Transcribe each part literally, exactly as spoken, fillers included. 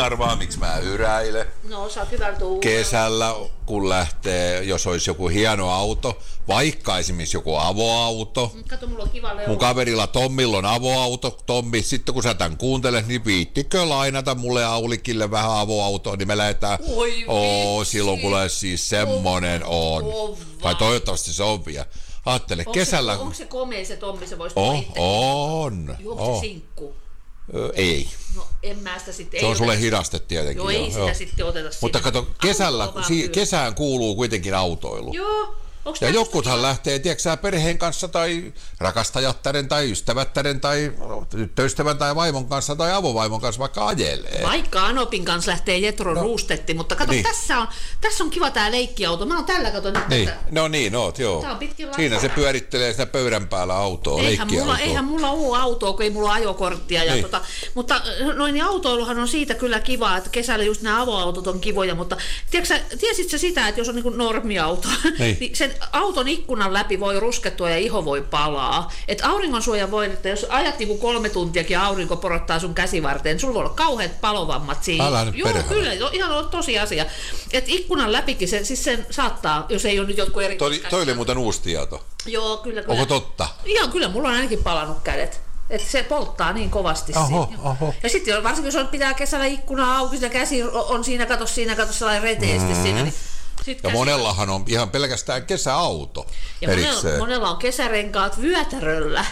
arvaa, miksi mä yräilen. No, sä oot hyvällä tuulella. Kesällä, kun lähtee, jos olisi joku hieno auto, vaikka esimerkiksi joku avoauto. Kato, mulla on kiva leuma. Mun kaverilla Tommilla on avoauto. Tommi, sitten kun sä tän kuuntelet, niin viittikö lainata mulle Aulikille vähän avoautoa, niin me lähdetään. Oi Oo, silloin kun siis semmonen on. Kova. Tai toivottavasti se on vielä. Aattele, Onko kesällä... Se, onko se komea se Tommi, se voisi on, on, Juonko on. se sinkku? Ö, ei. No en mä sitä sitten... Se ei on sulle oteta. hidaste tietenkin. Joo, ei sitä joo. sitten oteta sinne. Mutta kato, kesällä, Autoa vaan si- kyllä. kesään kuuluu kuitenkin autoilu. Joo. Onks Ja tää jokuthan susta- lähtee, tiedätkö sä, perheen kanssa tai rakastajattaren tai ystävättären tai tyttöystävän tai vaimon kanssa tai avovaimon kanssa vaikka ajelee. Vaikka Anopin kanssa lähtee Jetro no. Ruustetti, mutta kato, Niin. tässä, on, tässä on kiva tää leikkiauto. Mä oon tällä, kato nyt Niin, tätä. no niin, oot, joo. Tää on pitkin Siinä se laittaa. pyörittelee sitä pöydän päällä autoa, Eihän mulla, leikkiautoa. eihän mulla ole autoa, kun ei mulla ole ajokorttia. Ja Niin. tota, mutta noin niin autoiluhan on siitä kyllä kivaa, että kesällä just nämä avoautot on kivoja, mutta tiedätkö, tiesit sä sitä, että jos on niin kuin normiauto, Niin. niin sen auton ikkunan läpi voi ruskettua ja iho voi palaa. Et auringonsuoja voi, että jos ajat niin kuin kolme tuntiakin ja aurinko porottaa sun käsivarteen, sulla voi olla kauheat palovammat siinä. Älä nyt Joo, perhana. kyllä, jo- ihan on tosi asia. Et ikkunan läpikin se, siis sen saattaa, jos ei ole nyt jotkut eri... Toi, toi oli muuten uusi tieto. Joo, kyllä, kyllä. Onko totta? Ihan kyllä, mulla on ainakin palannut kädet. Että se polttaa niin kovasti. Oho, siinä. oho. Ja sitten varsinkin, jos on, pitää kesällä ikkuna auki, ja käsi on siinä, kato siinä, kato sellainen reteesti mm-hmm. siinä, niin sit Ja käsi- monellahan on ihan pelkästään kesäauto ja monella, erikseen. monella on kesärenkaat vyötäröllä.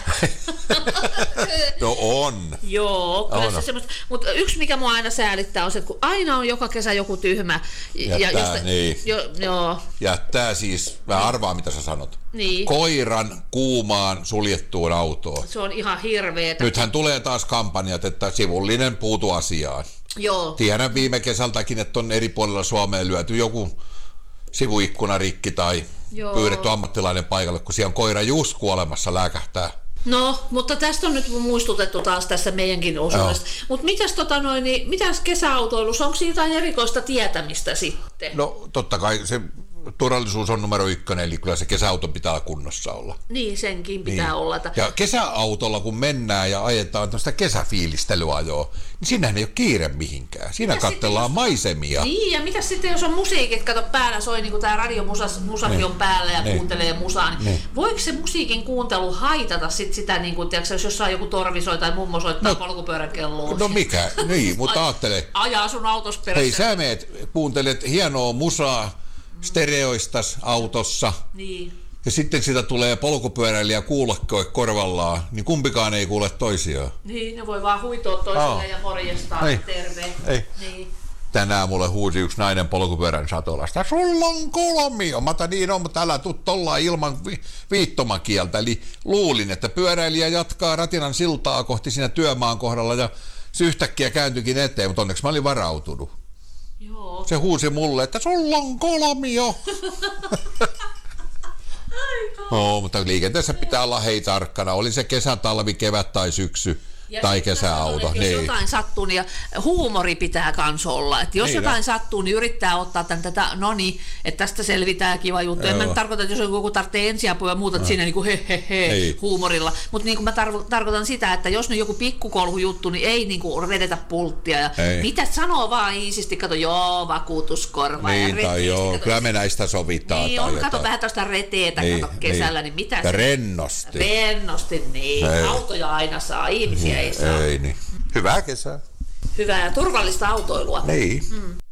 No on. Joo, kyllä On. se semmoista. Mutta yksi, mikä mua aina säälittää, on se, että kun aina on joka kesä joku tyhmä. Jättää, niin. Jo, joo, Jättää siis, mä arvaan mitä sä sanot. niin. Koiran kuumaan suljettuun autoon. Se on ihan hirveetä. Nythän tulee taas kampanjat, että sivullinen puutu asiaan. Joo. Tiedän viime kesältäkin, että on eri puolilla Suomeen lyöty joku sivuikkuna rikki tai Joo. pyydetty ammattilainen paikalle, kun siellä on koira just kuolemassa lääkähtää. No, mutta tästä on nyt muistutettu taas tässä meidänkin osuudesta. Mutta mitäs, tota noin, niin, mitäs kesäautoilussa, onko siinä jotain erikoista tietämistä sitten? No totta kai se turvallisuus on numero ykkönen, eli kyllä se kesäauto pitää kunnossa olla. Niin, senkin pitää Niin. olla. Että... Ja kesäautolla kun mennään ja ajetaan tämmöistä kesäfiilistelyajoa, niin siinähän ei ole kiire mihinkään. Siinä Mitäs katsellaan sitten, maisemia. Niin, ja mitä sitten, jos on musiikit, kato päällä soi, niin kuin tämä radiomusakin Niin. on päällä ja Niin. kuuntelee musaa, niin, Niin. voiko se musiikin kuuntelu haitata sit sitä, niin kuin, tiedätkö, jos jossain joku torvi soi tai mummo soittaa No- polkupyörän kelloa? No mikä, niin, mutta ajattele. Ajaa sun autos perässä. Hei, sä meet, kuuntelet hienoa musaa stereoistas autossa, Niin. ja sitten sitä tulee polkupyöräilijä kuulokkoja korvallaan, niin kumpikaan ei kuule toisiaan. Niin, ne voi vaan huitoa toiselle Aa. ja morjestaa, Ei. terve. Ei. Niin. Tänään mulle huusi yksi nainen polkupyörän satolasta. Sulla on kolmio. Mä otan, niin on, mutta älä tuu tollaan ilman vi- viittomakieltä. Eli luulin, että pyöräilijä jatkaa Ratinan siltaa kohti siinä työmaan kohdalla ja se yhtäkkiä kääntyikin eteen, mutta onneksi mä olin varautunut. Joo. Se huusi mulle, että sulla on kolmio. No, mutta liikenteessä pitää olla hei tarkkana. Oli se kesä, talvi, kevät tai syksy Ja tai sitten kesäauto. sanon, että jos Niin. jotain sattuu, niin ja huumori pitää kans olla. Että jos Niin, jotain no. sattuu, niin yrittää ottaa tämän tätä, no niin, että tästä selvitään kiva juttu. En mä Joo. nyt tarkoita, että jos joku tarvitsee ensiapua ja muuta, että siinä niin kuin he he he Ei. huumorilla. Mutta niin kuin mä tarvo- tarkoitan sitä, että jos nyt joku pikkukolhu juttu, niin ei niin kuin vedetä pulttia. Ja Ei. mitä sanoo vaan iisisti, kato, joo, vakuutuskorva ja Niin, tai reteesti, joo, kato. kyllä me näistä sovitaan. Niin tai on, kato jotain. vähän tuosta reteetä, Niin, kato kesällä, niin, mitä ja se... rennosti. Rennosti, niin. Ei. Autoja aina saa, ihmisiä ei saa. Ei niin. Hyvää kesää. Hyvää ja turvallista autoilua. Niin.